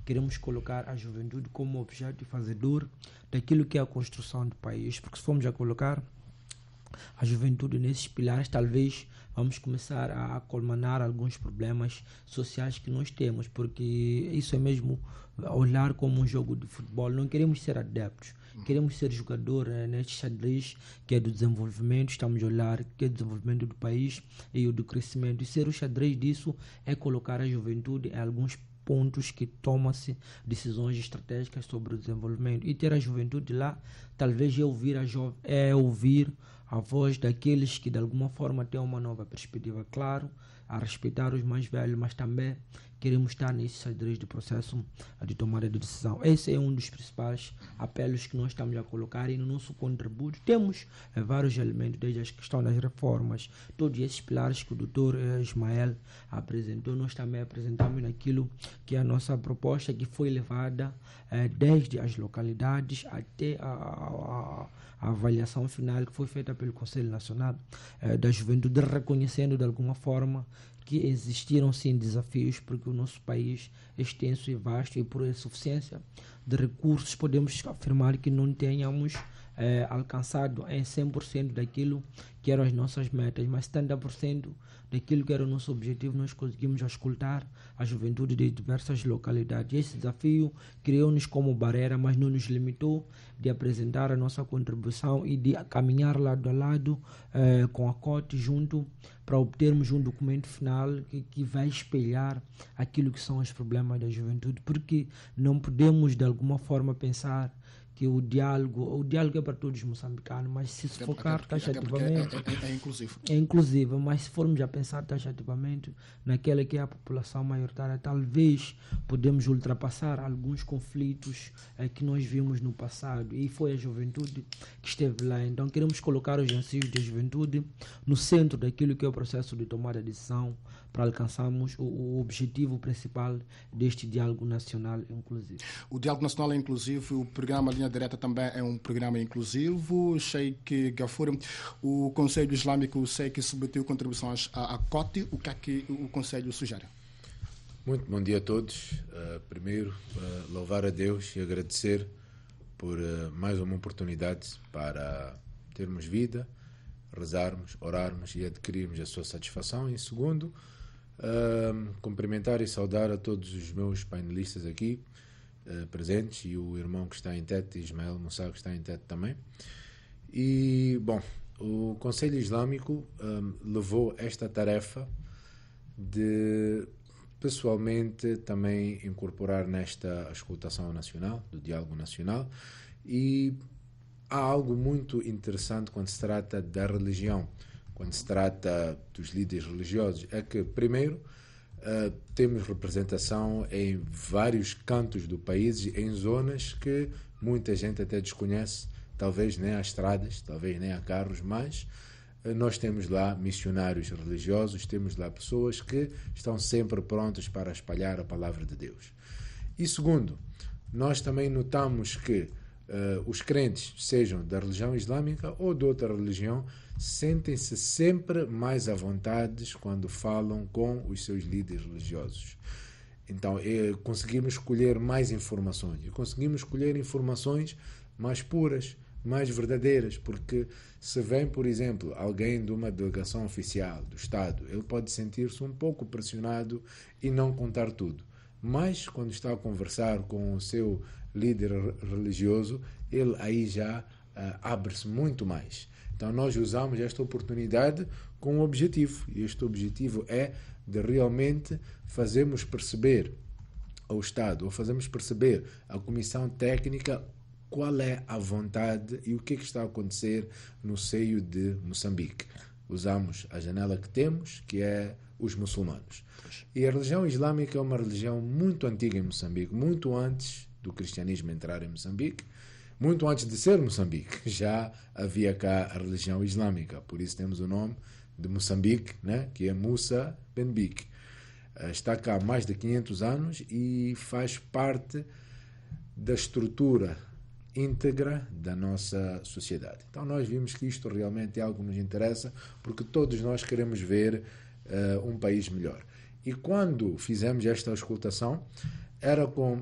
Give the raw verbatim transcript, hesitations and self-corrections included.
queremos colocar a juventude como objeto fazedor daquilo que é a construção do país, porque se formos a colocar a juventude nesses pilares, talvez vamos começar a colmanar alguns problemas sociais que nós temos, porque isso é mesmo olhar como um jogo de futebol. Não queremos ser adeptos, queremos ser jogador né, neste xadrez que é do desenvolvimento. Estamos a olhar que é o desenvolvimento do país e o do crescimento, e ser o xadrez disso é colocar a juventude em alguns pontos que toma-se decisões estratégicas sobre o desenvolvimento, e ter a juventude lá talvez é ouvir a, jo- é ouvir a voz daqueles que de alguma forma têm uma nova perspectiva, claro, a respeitar os mais velhos, mas também queremos estar nesse xadrez de processo de tomada de decisão. Esse é um dos principais apelos que nós estamos a colocar, e no nosso contributo temos eh, vários elementos, desde a questão das reformas, todos esses pilares que o doutor eh, Ismael apresentou, nós também apresentamos naquilo que é a nossa proposta, que foi levada eh, desde as localidades até a, a, a avaliação final que foi feita pelo Conselho Nacional eh, da Juventude, reconhecendo de alguma forma que existiram sim desafios, porque o nosso país é extenso e vasto, e por insuficiência de recursos podemos afirmar que não tenhamos eh, alcançado em cem por cento daquilo que eram as nossas metas, mas setenta por cento daquilo que era o nosso objetivo nós conseguimos escutar a juventude de diversas localidades. Esse desafio criou-nos como barreira, mas não nos limitou de apresentar a nossa contribuição e de caminhar lado a lado eh, com a C O T junto, para obtermos um documento final que, que vai espelhar aquilo que são os problemas da juventude, porque não podemos de alguma forma pensar que o diálogo, o diálogo é para todos os moçambicanos, mas se se focar taxativamente, é, é, é inclusivo. É inclusivo, mas se formos a pensar taxativamente naquela que é a população maioritária, talvez podemos ultrapassar alguns conflitos eh, que nós vimos no passado, e foi a juventude que esteve lá. Então queremos colocar os anseios da juventude no centro daquilo que é o processo de tomada de decisão, para alcançarmos o, o objetivo principal deste diálogo nacional inclusivo. O diálogo nacional é inclusivo, o programa Linha Direta também é um programa inclusivo. Sheikh Gafour, o Conselho Islâmico, sei que submeteu contribuições à, à C O T. O que é que o Conselho sugere? Muito bom dia a todos. Uh, primeiro, uh, louvar a Deus e agradecer por uh, mais uma oportunidade para termos vida, rezarmos, orarmos e adquirirmos a sua satisfação. Em segundo, uh, cumprimentar e saudar a todos os meus painelistas aqui uh, presentes, e o irmão que está em Tete, Ismael Moussa, que está em Tete também. E, bom, o Conselho Islâmico um, levou esta tarefa de pessoalmente também incorporar nesta escutação nacional, do diálogo nacional, e há algo muito interessante quando se trata da religião, quando se trata dos líderes religiosos, é que, primeiro, uh, temos representação em vários cantos do país, em zonas que muita gente até desconhece, talvez nem há estradas, talvez nem há carros, mas uh, nós temos lá missionários religiosos, temos lá pessoas que estão sempre prontas para espalhar a palavra de Deus. E segundo, nós também notamos que Uh, os crentes, sejam da religião islâmica ou de outra religião, sentem-se sempre mais à vontade quando falam com os seus líderes religiosos. Então, é, conseguimos escolher mais informações, e conseguimos escolher informações mais puras, mais verdadeiras, porque se vem, por exemplo, alguém de uma delegação oficial do Estado, ele pode sentir-se um pouco pressionado e não contar tudo. Mas, quando está a conversar com o seu líder religioso, ele aí já uh, abre-se muito mais. Então, nós usamos esta oportunidade com um objetivo, e este objetivo é de realmente fazermos perceber ao Estado, ou fazermos perceber à Comissão Técnica qual é a vontade e o que, é que está a acontecer no seio de Moçambique. Usamos a janela que temos, que é os muçulmanos. E a religião islâmica é uma religião muito antiga em Moçambique, muito antes do cristianismo entrar em Moçambique, muito antes de ser Moçambique, já havia cá a religião islâmica, por isso temos o nome de Moçambique, né, que é Musa Benbique. Está cá há mais de quinhentos anos e faz parte da estrutura íntegra da nossa sociedade. Então nós vimos que isto realmente é algo que nos interessa, porque todos nós queremos ver uh, um país melhor. E quando fizemos esta auscultação, era com